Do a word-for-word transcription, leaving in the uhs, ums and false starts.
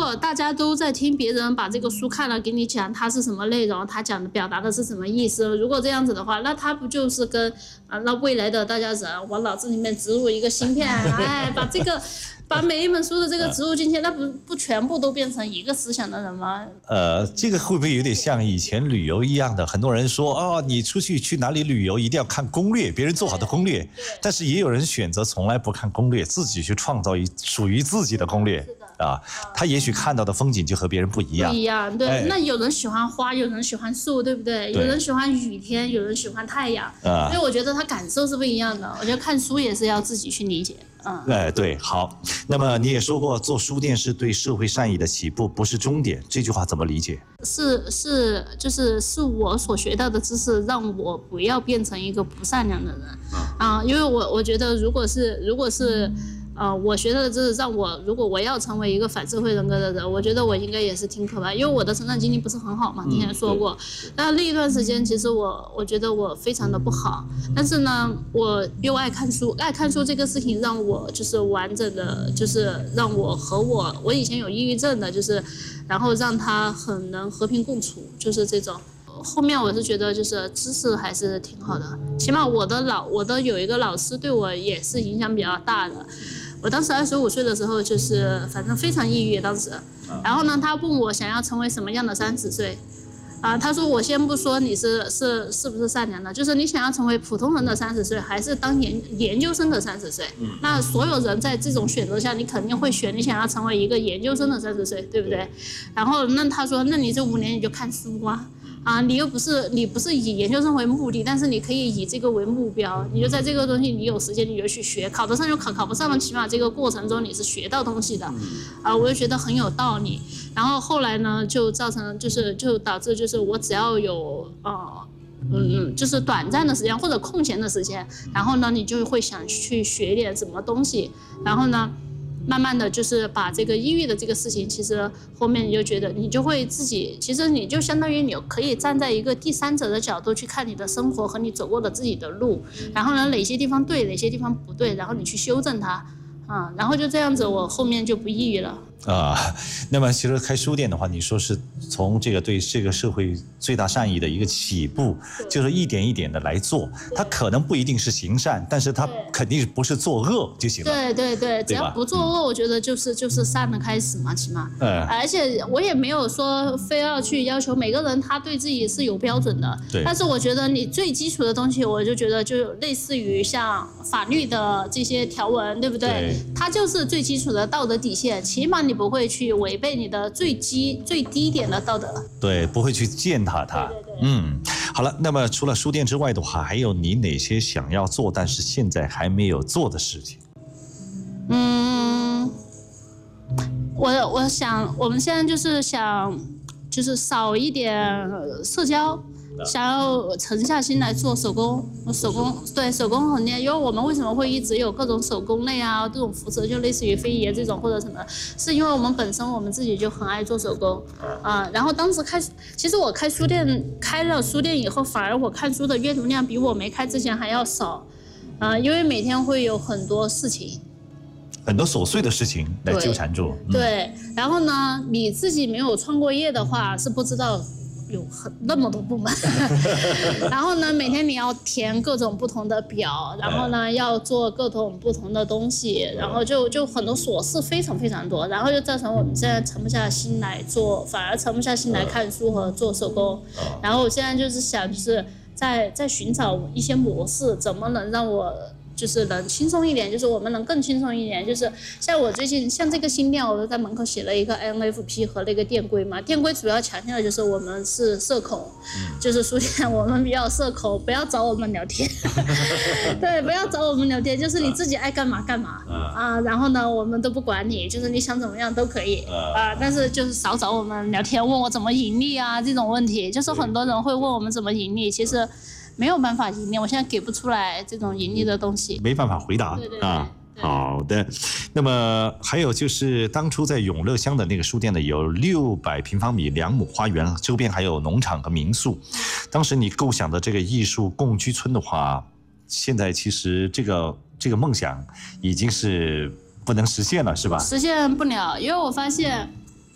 果大家都在听别人把这个书看了给你讲它是什么内容，他讲的表达的是什么意思，如果这样子的话，那他不就是跟啊，那未来的大家人往脑子里面植入一个芯片，哎，把这个。把每一本书的这个植入进去，那不不全部都变成一个思想的人吗？ 呃，这个会不会有点像以前旅游一样的？很多人说哦，你出去去哪里旅游一定要看攻略，别人做好的攻略。但是也有人选择从来不看攻略，自己去创造一属于自己的攻略。啊，他也许看到的风景就和别人不一样。 不一样，对。哎、那有人喜欢花，有人喜欢树，对不对？ 对， 有人喜欢雨天，有人喜欢太阳。啊，所以我觉得他感受是不一样的。我觉得看书也是要自己去理解。嗯， 哎，对，好。那么你也说过，做书店是对社会善意的起步，不是终点。这句话怎么理解？ 是是，就是是我所学到的知识，让我不要变成一个不善良的人。啊，因为我我觉得，如果是如果是。呃，我学到的知识让我，如果我要成为一个反社会人格的人，我觉得我应该也是挺可怕，因为我的成长经历不是很好嘛，之前说过。那那一段时间，其实我我觉得我非常的不好，但是呢，我又爱看书，爱看书这个事情让我就是完整的，就是让我和我我以前有抑郁症的，就是然后让他很能和平共处，就是这种。后面我是觉得就是知识还是挺好的，起码我的老我的有一个老师对我也是影响比较大的。我当时二十五岁的时候，就是反正非常抑郁当时。然后呢，他问我想要成为什么样的三十岁，啊，他说我先不说你是是是不是善良的，就是你想要成为普通人的三十岁，还是当研研究生的三十岁？那所有人在这种选择下，你肯定会选你想要成为一个研究生的三十岁，对不对？然后那他说，那你这五年你就看书啊。啊，你又不是你不是以研究生为目的，但是你可以以这个为目标，你就在这个东西你有时间你就去学，考得上就考，考不上了起码这个过程中你是学到东西的，啊，我就觉得很有道理。然后后来呢，就造成就是就导致就是我只要有呃嗯就是短暂的时间或者空闲的时间，然后呢你就会想去学点什么东西，然后呢。慢慢的就是把这个抑郁的这个事情，其实后面你就觉得你就会自己，其实你就相当于你可以站在一个第三者的角度去看你的生活和你走过的自己的路，然后呢哪些地方对，哪些地方不对，然后你去修正它，啊、嗯，然后就这样子，我后面就不抑郁了。 啊，那么其实开书店的话，你说是从这个对这个社会最大善意的一个起步，就是一点一点的来做，它可能不一定是行善，但是它肯定不是作恶就行了。 对对对，只要不作恶，我觉得就是就是善的开始嘛，起码。 嗯。 而且我也没有说非要去要求每个人他对自己是有标准的， 对。 但是我觉得你最基础的东西，我就觉得就类似于像法律的这些条文，对不对？ 对。 它就是最基础的道德底线，起码你不会去违背你的最基最低点的道德。 对，不会去践踏它。 对对对。 嗯，好了，那么除了书店之外的话，还有你哪些想要做但是现在还没有做的事情？ 嗯，我我想我们现在就是想就是少一点社交。想要沉下心来做手工，手工对手工很厉害，因为我们为什么会一直有各种手工类啊，这种服饰就类似于非遗这种或者什么，是因为我们本身我们自己就很爱做手工啊、呃。然后当时开，其实我开书店开了书店以后，反而我看书的阅读量比我没开之前还要少啊、呃，因为每天会有很多事情。 很多琐碎的事情来纠缠住。 对，嗯、对，然后呢，你自己没有创过业的话，是不知道。有很那么多部门，然后呢，每天你要填各种不同的表，然后呢，要做各种不同的东西，然后就就很多琐事非常非常多，然后就造成我们现在沉不下心来做，反而沉不下心来看书和做手工。然后我现在就是想，就是在在寻找一些模式，怎么能让我。就是能轻松一点，就是我们能更轻松一点。就是像我最近像这个新店，我都在门口写了一个 N F P 和那个店规嘛。店规主要强调的就是我们是社恐，嗯、就是书店我们比较社恐，不要找我们聊天。对，不要找我们聊天，就是你自己爱干嘛干嘛、嗯、啊。然后呢，我们都不管你，就是你想怎么样都可以、嗯、啊。但是就是少找我们聊天，问我怎么盈利啊这种问题。就是很多人会问我们怎么盈利，其实。没有办法盈利，我现在给不出来这种盈利的东西， 没办法回答。 对对对啊。好的，那么还有就是当初在永乐乡的那个书店呢，有六百平方米两亩花园，周边还有农场和民宿。当时你构想的这个艺术共居村的话，现在其实这个这个梦想已经是不能实现了，是吧？ 实现不了，因为我发现。